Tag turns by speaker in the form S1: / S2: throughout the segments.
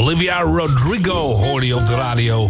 S1: Olivia Rodrigo hoorde je op de radio.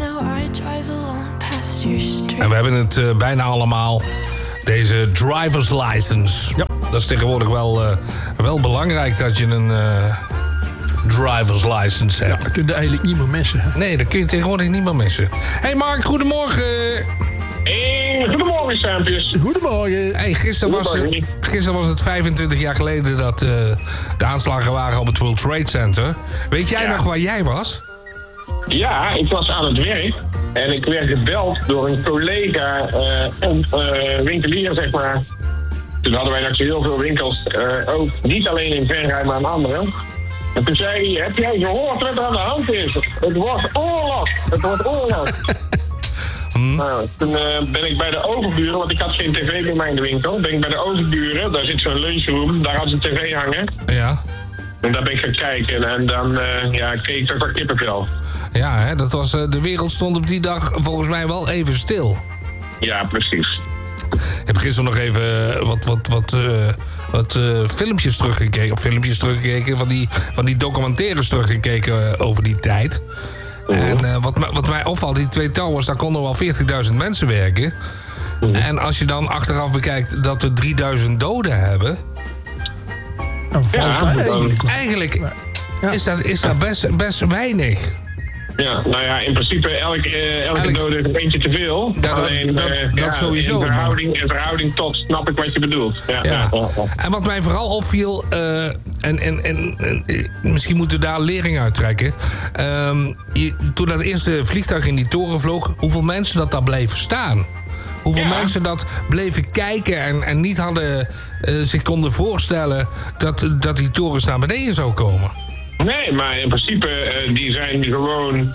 S1: En we hebben het bijna allemaal. Deze driver's license.
S2: Ja.
S1: Dat is tegenwoordig wel belangrijk dat je een driver's license hebt.
S2: Ja, dat kun je eigenlijk niet meer missen. Hè?
S1: Nee, dat kun je tegenwoordig niet meer missen. Hey Mark, goedemorgen.
S3: Goedemorgen, Sampjes.
S2: Goedemorgen.
S1: Hey, gisteren was het 25 jaar geleden dat de aanslagen waren op het World Trade Center. Weet jij nog waar jij was?
S3: Ja, ik was aan het werk en ik werd gebeld door een collega, winkelier, zeg maar. Toen hadden wij natuurlijk heel veel winkels, ook niet alleen in Venray, maar in andere. En toen zei hij, heb jij gehoord wat er aan de hand is? Het wordt oorlog. Het wordt oorlog. Nou, toen ben ik bij de overburen, want ik had geen tv bij mij in de winkel. Ben ik bij de overburen, daar zit zo'n lunchroom, daar had ze een tv hangen.
S1: Ja.
S3: En daar ben ik gaan kijken en dan keek ik toch wel kippenvel.
S1: Ja, hè, dat was, de wereld stond op die dag volgens mij wel even stil.
S3: Ja, precies.
S1: Ik heb gisteren nog even wat filmpjes teruggekeken. Of filmpjes teruggekeken, van die documentaires teruggekeken over die tijd. En wat mij opvalt, die twee towers, daar konden wel 40.000 mensen werken. En als je dan achteraf bekijkt dat we 3000 doden hebben.
S2: Dan valt dat
S1: eigenlijk is dat best weinig.
S3: Ja, nou ja, in principe elke dode is een eentje te veel.
S1: Dat sowieso.
S3: In verhouding tot snap ik wat je bedoelt. Ja.
S1: En wat mij vooral opviel, en misschien moeten we daar lering uit trekken. Toen dat eerste vliegtuig in die toren vloog, hoeveel mensen dat daar bleven staan. Hoeveel mensen dat bleven kijken en niet hadden zich konden voorstellen dat die torens naar beneden zou komen. Nee,
S3: maar in principe, die zijn gewoon,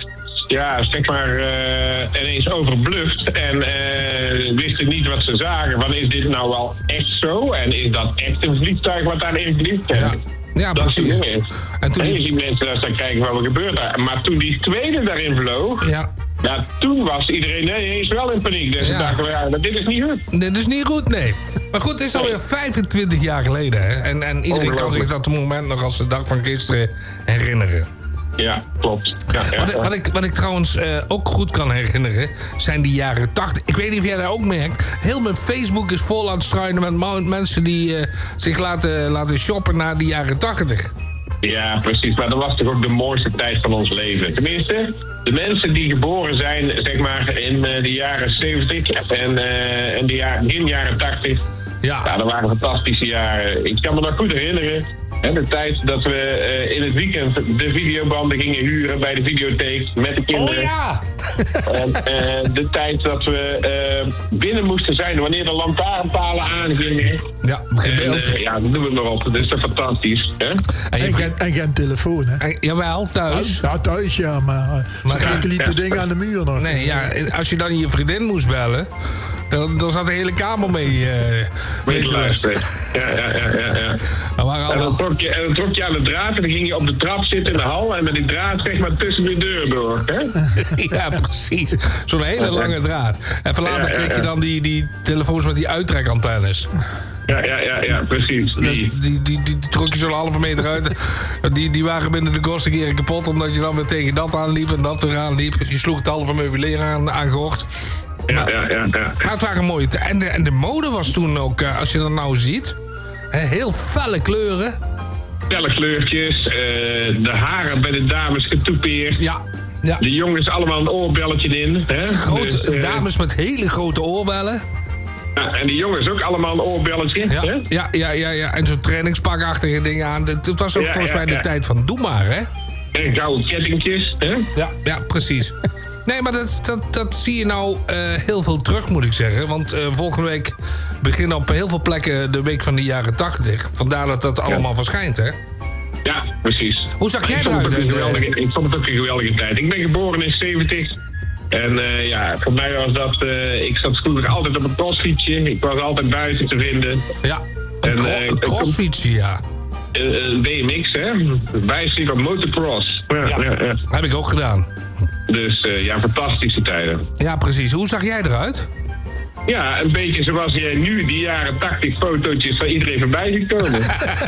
S3: ineens overbluft en wisten niet wat ze zagen. Van, is dit nou wel echt zo? En is dat echt een vliegtuig wat daarin vliegt?
S1: Ja,
S3: dat
S1: precies.
S3: En je ziet mensen daar staan kijken wat er gebeurt daar. Maar toen die tweede daarin vloog, toen was iedereen ineens wel in paniek. Dus ze dachten, dit is niet goed.
S1: Dit is niet goed, nee. Maar goed, het is alweer 25 jaar geleden. Hè? En iedereen kan zich dat moment nog als de dag van gisteren herinneren.
S3: Ja, klopt. Ja.
S1: Wat ik trouwens ook goed kan herinneren, zijn die jaren 80. Ik weet niet of jij dat ook merkt. Heel mijn Facebook is vol aan het struinen met mensen die zich laten shoppen naar die jaren 80.
S3: Ja, precies. Maar dat was toch ook de mooiste tijd van ons leven. Tenminste, de mensen die geboren zijn, zeg maar, in de jaren 70 en begin jaren 80. Ja, dat waren fantastische jaren. Ik kan me nog goed herinneren. De tijd dat we in het weekend de videobanden gingen huren bij de videotheek met de kinderen.
S1: Oh ja!
S3: En de tijd dat we binnen moesten zijn wanneer de lantaarnpalen aangingen.
S1: Ja, gebeeld.
S3: Dat doen we maar op. Dat is toch fantastisch. Hè?
S2: En geen telefoon, hè?
S1: Jawel, thuis.
S2: Ja, thuis, ja, maar ze kijken niet de dingen aan de muur nog.
S1: Nee, ja, als je dan je vriendin moest bellen, dan zat de hele kamer mee te luisteren.
S3: Ja. En dan trok je aan de draad en dan ging je op de trap zitten in de hal en met die draad zeg maar tussen de deur door. Hè?
S1: Ja, precies. Zo'n hele lange draad. En later kreeg je dan die telefoons met die uittrekantennes.
S3: Ja, precies.
S1: Die trok je zo'n halve meter uit. Die waren binnen de kortste keren kapot, omdat je dan weer tegen dat aanliep en dat weer aanliep. Je sloeg het halve meubilair aan gort.
S3: Ja.
S1: Maar het waren mooie tijden. En de mode was toen ook, als je dat nou ziet, heel felle kleuren.
S3: Felle kleurtjes, de haren bij de dames getoupeerd.
S1: Ja.
S3: De jongens allemaal een oorbelletje in. Hè?
S1: Dames met hele grote oorbellen.
S3: Ja, en die jongens ook allemaal een oorbelletje.
S1: Ja. En zo'n trainingspakachtige dingen aan. Het was ook volgens mij de tijd van doe maar, hè?
S3: En gouden kettingjes, hè?
S1: Ja, precies. Nee, maar dat zie je nou heel veel terug, moet ik zeggen. Want volgende week beginnen op heel veel plekken de week van de jaren 80. Vandaar dat dat allemaal verschijnt, hè?
S3: Ja, precies.
S1: Hoe zag jij eruit?
S3: Ik vond het ook een geweldige tijd. Ik ben geboren in 70. En voor mij was dat... ik zat vroeger altijd op een crossfietsje. Ik was altijd buiten te vinden.
S1: Ja, een crossfietsje, ja.
S3: BMX, hè? Bicycle motocross. Ja.
S1: Heb ik ook gedaan.
S3: Dus fantastische tijden.
S1: Ja, precies. Hoe zag jij eruit?
S3: Ja, een beetje zoals jij nu die jaren 80 fotootjes van iedereen voorbij ziet komen.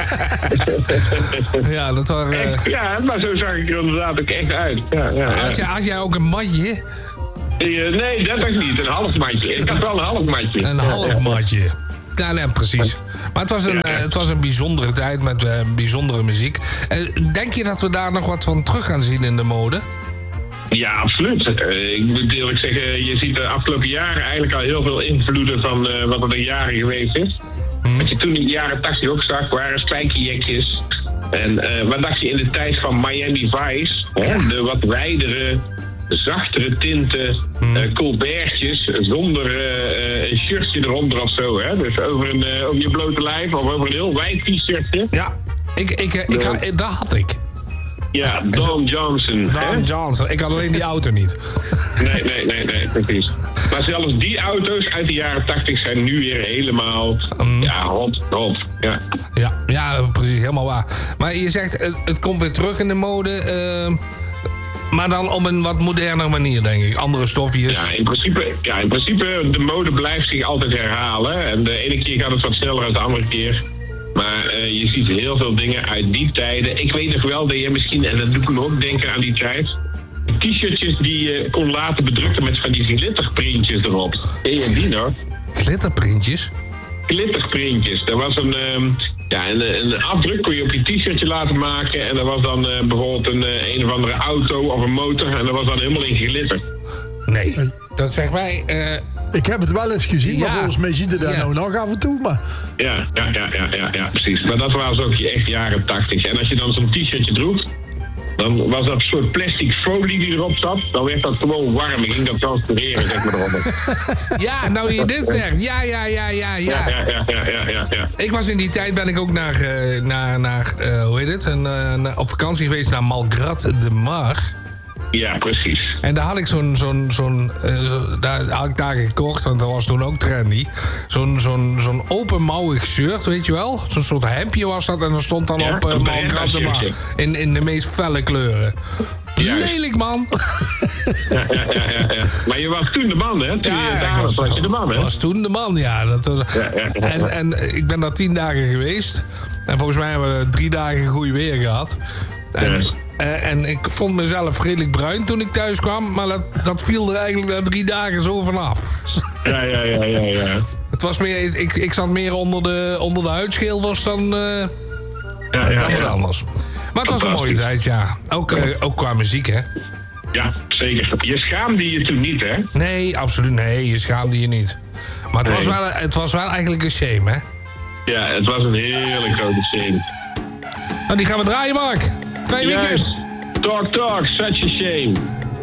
S1: Ja, dat waren...
S3: Ja, maar zo zag ik er inderdaad ook echt uit. Ja.
S1: Had jij ook een matje?
S3: Nee, dat ook niet. Een half matje. Ik had wel een half matje.
S1: Een half matje. Ja, nee, precies. Maar het was een bijzondere tijd met bijzondere muziek. Denk je dat we daar nog wat van terug gaan zien in de mode?
S3: Ja, absoluut. Ik moet eerlijk zeggen, je ziet de afgelopen jaren eigenlijk al heel veel invloeden van wat er de jaren geweest is. Wat je toen in de jaren 80 ook zag, waren spijkerjekjes. En wat dacht je in de tijd van Miami Vice? Hè? De wat wijdere, zachtere tinten, colbertjes, zonder een shirtje eronder of zo. Hè? Dus over je blote lijf of over een heel wijd t-shirtje.
S1: Ja, dat had ik.
S3: Ja, Don Johnson.
S1: Don Johnson. Ik had alleen die auto niet.
S3: Nee, precies. Maar zelfs die auto's uit de jaren 80 zijn nu weer helemaal... hot.
S1: Ja, precies, helemaal waar. Maar je zegt, het komt weer terug in de mode... maar dan op een wat moderne manier, denk ik. Andere stofjes.
S3: Ja, in principe, de mode blijft zich altijd herhalen. En de ene keer gaat het wat sneller dan de andere keer. Maar je ziet heel veel dingen uit die tijden. Ik weet nog wel dat je misschien, en dat doe ik me ook denken aan die tijd... t-shirtjes die je kon laten bedrukken met van die glitterprintjes erop. Ken je die nog?
S1: Glitterprintjes?
S3: Glitterprintjes. Er was een afdruk kon je op je t-shirtje laten maken. En dat was dan bijvoorbeeld een of andere auto of een motor. En dat was dan helemaal in glitter.
S1: Nee, dat zegt mij...
S2: Ik heb het wel eens gezien, maar volgens mij ziet het daar nou nog af en toe. Maar...
S3: Ja, precies. Maar dat was ook echt jaren 80. En als je dan zo'n t-shirtje droeg, dan was dat een soort plastic folie die erop zat. Dan werd dat gewoon warm en ging dat transpireren, zeg maar eronder.
S1: Ja, nou je dit zegt. Ja. Ik was in die tijd, ben ik ook naar hoe heet het? Op vakantie geweest naar Malgrat de Mar.
S3: Ja, precies.
S1: En daar had ik daar had ik daar gekocht, want dat was toen ook trendy. Zo'n openmouwig shirt, weet je wel? Zo'n soort hemdje was dat en dan stond dan op Malgrat de Mar. In de meest felle kleuren. Lelijk, man.
S3: Ja. Maar je was toen de man, hè? Was je de man, hè?
S1: Was toen de man, ja. En ik ben daar 10 dagen geweest. En volgens mij hebben we 3 dagen goed weer gehad. En ik vond mezelf redelijk bruin toen ik thuis kwam. Maar dat viel er eigenlijk na 3 dagen zo vanaf.
S3: Ja.
S1: Het was meer, ik zat meer onder de huidschilfers dan wat anders. Maar het was een mooie tijd, ja. Ook qua muziek, hè?
S3: Ja, zeker. Je schaamde je toen niet, hè?
S1: Nee, absoluut. Nee, je schaamde je niet. Maar het was wel eigenlijk een shame, hè?
S3: Ja, het was een hele grote shame.
S1: Nou, die gaan we draaien, Mark. Fijn weekend.
S3: Talk, such a shame.